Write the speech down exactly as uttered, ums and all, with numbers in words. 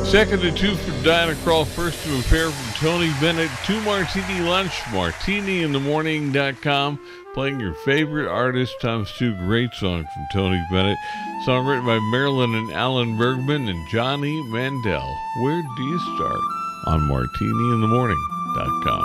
Second to two for Diana Krall. First to a pair from Tony Bennett. Two Martini Lunch. martini in the morning dot com. Playing your favorite artist times two. Great song from Tony Bennett. Song written by Marilyn and Alan Bergman and Johnny Mandel. Where do you start? On martini in the morning dot com.